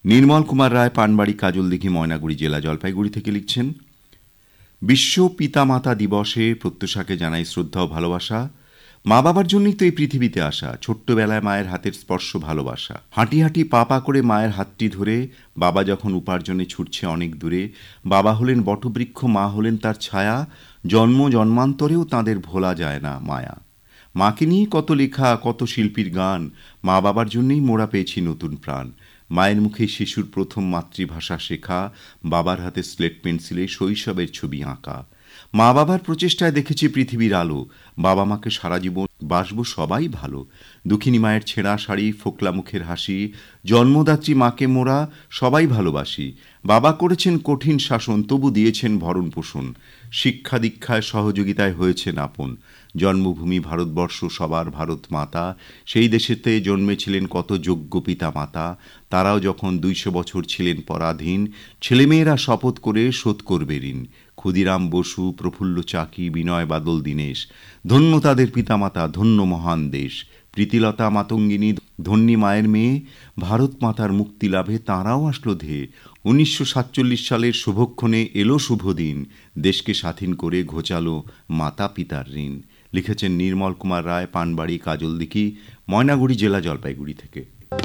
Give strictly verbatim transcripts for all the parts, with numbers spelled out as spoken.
নির্মল কুমার রায়, পানবাড়ি, কাজলদিঘি, ময়নাগুড়ি জেলা, জলপাইগুড়ি থেকে লিখছেন, বিশ্ব পিতামাতা দিবসে প্রত্যুষাকে জানাই শ্রদ্ধা ও ভালোবাসা। মা বাবার জন্যই তো এই পৃথিবীতে আসা। ছোট্টবেলায় মায়ের হাতের স্পর্শ ভালোবাসা। হাঁটি হাঁটি পা পা করে মায়ের হাতটি ধরে বাবা যখন উপার্জনে ছুটছে অনেক দূরে, বাবা হলেন বটবৃক্ষ, মা হলেন তার ছায়া। জন্ম জন্মান্তরেও তাঁদের ভোলা যায় না মায়া। মাকে নিয়ে কত লেখা, কত শিল্পীর গান। মা বাবার জন্যই মোরা পেয়েছি নতুন প্রাণ। মায়ের মুখে শিশুর প্রথম মাতৃভাষা শেখা, বাবার হাতে স্লেট পেন্সিলে শৈশবের ছবি আঁকা। মা বাবার প্রচেষ্টায় দেখেছি পৃথিবীর আলো। বাবা মাকে সারা জীবন বাসবো সবাই ভালো। দুঃখিনী মায়ের ছেঁড়া শাড়ি, ফোকলা মুখের হাসি, জন্মদাত্রী মাকে মোরা সবাই ভালোবাসি। বাবা করেছেন কঠিন শাসন, তবু দিয়েছেন ভরণ পোষণ। শিক্ষা দীক্ষায় সহযোগিতায় হয়েছেন আপন। জন্মভূমি ভারতবর্ষ সবার ভারত মাতা। সেই দেশেতে জন্মেছিলেন কত যোগ্য পিতা মাতা। তারাও যখন দুইশো বছর ছিলেন পরাধীন, ছেলেমেয়েরা শপথ করে শোধ করবে ঋণ। ক্ষুদিরাম বসু, প্রফুল্ল চাকি, বিনয় বাদল দীনেশ, ধন্য তাদের পিতামাতা, ধন্য মহান দেশ। প্রীতিলতা মাতঙ্গিনী ধন্যী মায়ের মেয়ে, ভারত মাতার মুক্তি লাভে তাঁরাও আসলো ধেয়ে। উনিশশো সাতচল্লিশ সালের শুভক্ষণে এলো শুভ দিন, দেশকে স্বাধীন করে ঘোচালো মাতা পিতার ঋণ। লিখেছেন নির্মল কুমার রায়, পানবাড়ি, কাজলদিঘি, ময়নাগুড়ি জেলা, জলপাইগুড়ি থেকে।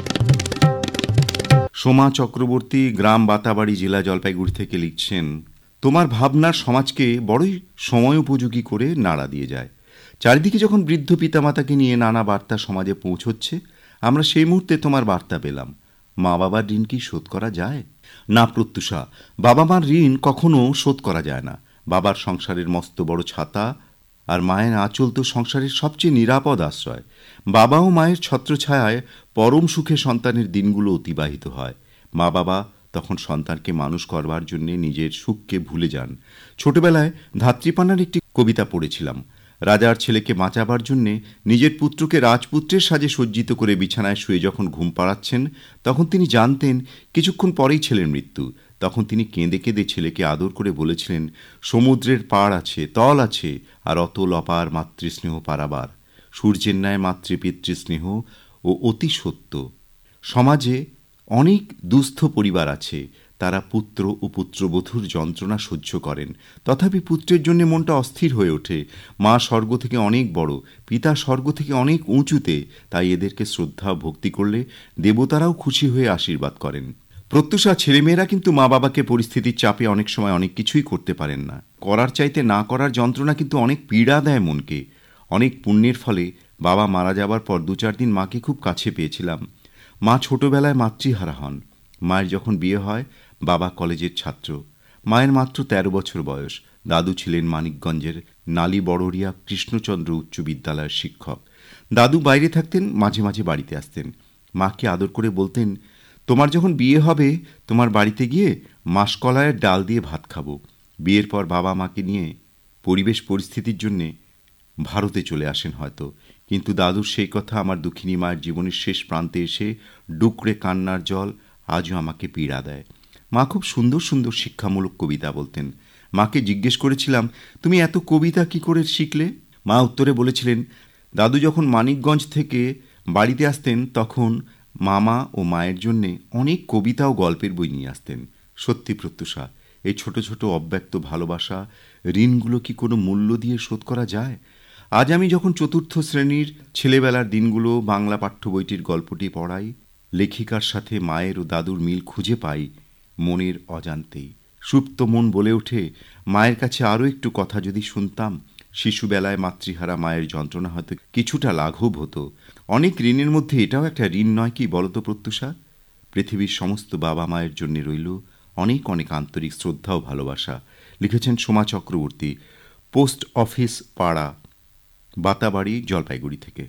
সোমা চক্রবর্তী, গ্রাম বাতাবাড়ি, জেলা, জলপাইগুড়ি থেকে লিখছেন, তোমার ভাবনার সমাজকে বড়ই সময় উপযোগী করে নাড়া দিয়ে যায়। চারিদিকে যখন বৃদ্ধ পিতামাতাকে নিয়ে নানা বার্তা সমাজে পৌঁছচ্ছে, আমরা সেই মুহূর্তে তোমার বার্তা পেলাম। মা বাবার ঋণ কি শোধ করা যায়? না প্রত্যুষা, বাবা মার ঋণ কখনো শোধ করা যায় না। বাবার সংসারের মস্ত বড় ছাতা, আর মায়ের আঁচল তো সংসারের সবচেয়ে নিরাপদ আশ্রয়। বাবা ও মায়ের ছত্রছায়ায় পরম সুখে সন্তানের দিনগুলো অতিবাহিত হয়। মা বাবা তখন সন্তানকে মানুষ করবার জন্য নিজের সুখকে ভুলে যান। ছোটবেলায় ধাত্রীপানার একটি কবিতা পড়েছিলাম। রাজার ছেলেকে বাঁচাবার জন্যে নিজের পুত্রকে রাজপুত্রের সাজে সজ্জিত করে বিছানায় শুয়ে যখন ঘুম পাড়াচ্ছেন, তখন তিনি জানতেন কিছুক্ষণ পরেই ছেলের মৃত্যু। তখন তিনি কেঁদে কেঁদে ছেলেকে আদর করে বলেছিলেন, সমুদ্রের পাড় আছে, তল আছে, আর অতল অপার মাতৃস্নেহ পারাবার। সূর্যের ন্যায় মাতৃপিতৃস্নেহ ও অতি সত্য। সমাজে অনেক দুস্থ পরিবার আছে, তারা পুত্র ও পুত্রবধূর যন্ত্রণা সহ্য করেন, তথাপি পুত্রের জন্য মনটা অস্থির হয়ে ওঠে। মা স্বর্গ থেকে অনেক বড়, পিতা স্বর্গ থেকে অনেক উঁচুতে, তাই এদেরকে শ্রদ্ধা ভক্তি করলে দেবতারাও খুশি হয়ে আশীর্বাদ করেন। প্রত্যুষা, ছেলেমেয়েরা কিন্তু মা বাবাকে পরিস্থিতির চাপে অনেক সময় অনেক কিছুই করতে পারেন না। করার চাইতে না করার যন্ত্রণা কিন্তু অনেক পীড়া দেয় মনকে। অনেক পুণ্যের ফলে বাবা মারা যাবার পর দু চার দিন মাকে খুব কাছে পেয়েছিলাম। মা ছোটবেলায় মাতৃহারা হন। মায়ের যখন বিয়ে হয়, বাবা কলেজের ছাত্র। মায়ের মাত্র তেরো বছর বয়স। দাদু ছিলেন মানিকগঞ্জের নালী বড়রিয়া কৃষ্ণচন্দ্র উচ্চ বিদ্যালয়ের শিক্ষক। দাদু বাইরে থাকতেন, মাঝে মাঝে বাড়িতে আসতেন। মাকে আদর করে বলতেন, তোমার যখন বিয়ে হবে, তোমার বাড়িতে গিয়ে মাসকলাইয়ের ডাল দিয়ে ভাত খাবো। বিয়ের পর বাবা মাকে নিয়ে পরিবেশ পরিস্থিতির জন্যে ভারতে চলে আসেন হয়তো, কিন্তু দাদুর সেই কথা আমার দুঃখিনী মায়ের জীবনের শেষ প্রান্তে এসে ডুকরে কান্নার জল আজও আমাকে পীড়া দেয়। মা খুব সুন্দর সুন্দর শিক্ষামূলক কবিতা বলতেন। মাকে জিজ্ঞেস করেছিলাম, তুমি এত কবিতা কি করে শিখলে? মা উত্তরে বলেছিলেন, দাদু যখন মানিকগঞ্জ থেকে বাড়িতে আসতেন, তখন মামা ও মায়ের জন্যে অনেক কবিতা ও গল্পের বই নিয়ে আসতেন। সত্যি প্রত্যুষা, এই ছোট ছোট অব্যক্ত ভালোবাসা, ঋণগুলো কি কোনো মূল্য দিয়ে শোধ করা যায়? আজ আমি যখন চতুর্থ শ্রেণীর ছেলেবেলার দিনগুলো বাংলা পাঠ্য বইটির গল্পটি পড়াই, লেখিকার সাথে মায়ের ও দাদুর মিল খুঁজে পাই মনের অজান্তেই। সুপ্ত মন বলে ওঠে, মায়ের কাছে আরও একটু কথা যদি শুনতাম। শিশুবেলায় মাতৃহারা মায়ের যন্ত্রণা হয়তো কিছুটা লাঘব হতো। অনেক ঋণের মধ্যে এটাও একটা ঋণ নয় কি বলতো প্রত্যুষা? পৃথিবীর সমস্ত বাবা মায়ের জন্য রইল অনেক অনেক আন্তরিক শ্রদ্ধা ও ভালোবাসা। লিখেছেন সোমা চক্রবর্তী, পোস্ট অফিস পাড়া, বাতাবাড়ি, জলপাইগুড়ি থেকে।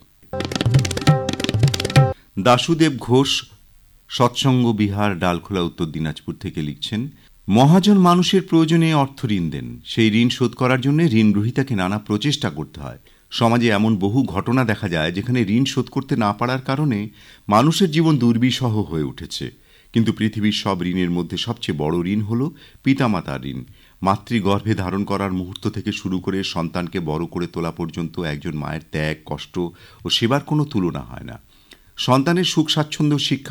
দাশুদেব ঘোষ, সৎসঙ্গ বিহার, ডালখোলা, উত্তর দিনাজপুর থেকে লিখছেন, মহাজন মানুষের প্রয়োজনে অর্থ ঋণ দেন। সেই ঋণ শোধ করার জন্য ঋণ গ্রহীতাকে নানা প্রচেষ্টা করতে হয়। সমাজে এমন বহু ঘটনা দেখা যায় যেখানে ঋণ শোধ করতে না পারার কারণে মানুষের জীবন দুর্বিষহ হয়ে উঠেছে। কিন্তু পৃথিবীর সব ঋণের মধ্যে সবচেয়ে বড় ঋণ হল পিতামাতার ঋণ। মাতৃগর্ভে ধারণ করার মুহূর্ত থেকে শুরু করে সন্তানকে বড় করে তোলা পর্যন্ত একজন মায়ের ত্যাগ, কষ্ট ও সেবার কোনো তুলনা হয় না। সন্তানের সুখ স্বাচ্ছন্দ্য শিক্ষা